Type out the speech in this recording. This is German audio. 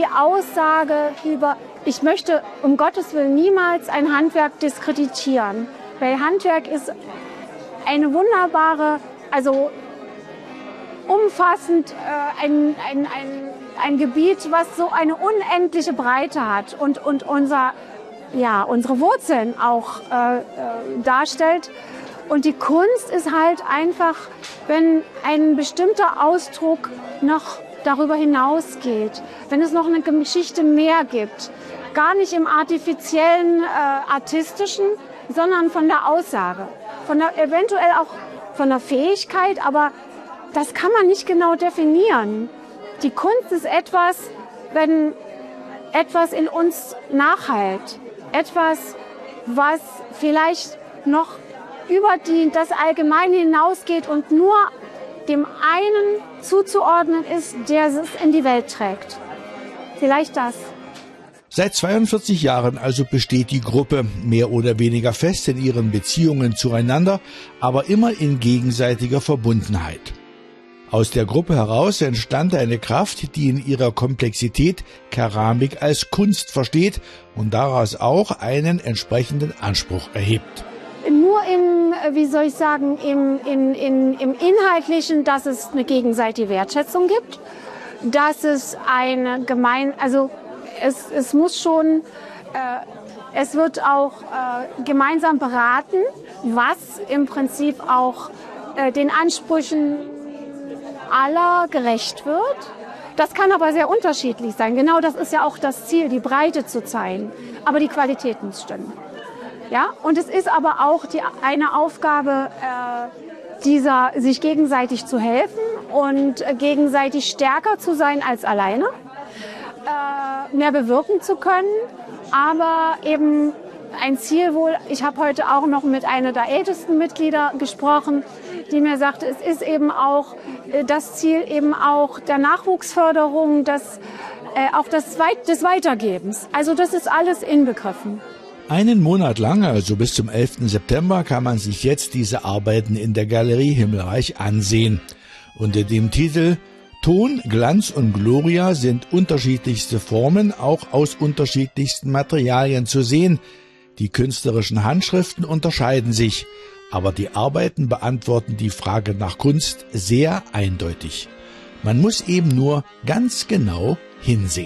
die Aussage über, ich möchte um Gottes Willen niemals ein Handwerk diskreditieren, weil Handwerk ist eine wunderbare, also umfassend ein Gebiet, was so eine unendliche Breite hat und unsere Wurzeln auch darstellt. Und die Kunst ist halt einfach, wenn ein bestimmter Ausdruck noch darüber hinausgeht, wenn es noch eine Geschichte mehr gibt, gar nicht im artifiziellen, artistischen, sondern von der Aussage, eventuell auch von der Fähigkeit, aber das kann man nicht genau definieren. Die Kunst ist etwas, wenn etwas in uns nachhallt, etwas, was vielleicht noch über das Allgemeine hinausgeht und nur dem einen zuzuordnen ist, der es in die Welt trägt. Vielleicht das. Seit 42 Jahren also besteht die Gruppe mehr oder weniger fest in ihren Beziehungen zueinander, aber immer in gegenseitiger Verbundenheit. Aus der Gruppe heraus entstand eine Kraft, die in ihrer Komplexität Keramik als Kunst versteht und daraus auch einen entsprechenden Anspruch erhebt. Nur im Inhaltlichen, dass es eine gegenseitige Wertschätzung gibt, dass es es muss schon, es wird auch gemeinsam beraten, was im Prinzip auch den Ansprüchen aller gerecht wird. Das kann aber sehr unterschiedlich sein. Genau das ist ja auch das Ziel, die Breite zu zeigen. Aber die Qualität muss stimmen. Ja? Und es ist aber auch eine Aufgabe, sich gegenseitig zu helfen und gegenseitig stärker zu sein als alleine, mehr bewirken zu können. Aber eben ein Ziel wohl, ich habe heute auch noch mit einer der ältesten Mitglieder gesprochen, die mir sagte, es ist eben auch das Ziel eben auch der Nachwuchsförderung, auch des Weitergebens. Also das ist alles inbegriffen. Einen Monat lang, also bis zum 11. September, kann man sich jetzt diese Arbeiten in der Galerie Himmelreich ansehen. Unter dem Titel Ton, Glanz und Gloria sind unterschiedlichste Formen auch aus unterschiedlichsten Materialien zu sehen. Die künstlerischen Handschriften unterscheiden sich, aber die Arbeiten beantworten die Frage nach Kunst sehr eindeutig. Man muss eben nur ganz genau hinsehen.